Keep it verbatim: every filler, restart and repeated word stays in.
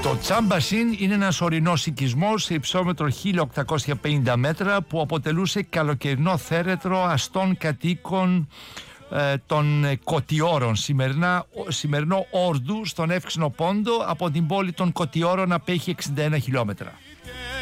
Το Τσάμπασιν είναι ένας ορεινός οικισμός σε υψόμετρο χίλια οκτακόσια πενήντα μέτρα που αποτελούσε καλοκαιρινό θέρετρο αστών κατοίκων ε, των Κωτιώρων, σημερινά, σημερινό Όρδου στον Εύξηνο Πόντο. Από την πόλη των Κωτιώρων απέχει εξήντα ένα χιλιόμετρα.